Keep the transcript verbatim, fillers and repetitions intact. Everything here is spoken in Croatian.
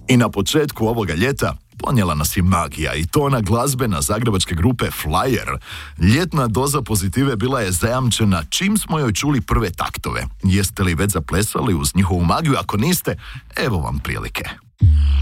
I na početku ovoga ljeta ponijela nas je magija i to ona glazbena zagrebačke grupe Flyer. Ljetna doza pozitive bila je zajamčena čim smo joj čuli prve taktove. Jeste li već zaplesali uz njihovu magiju? Ako niste, evo vam prilike.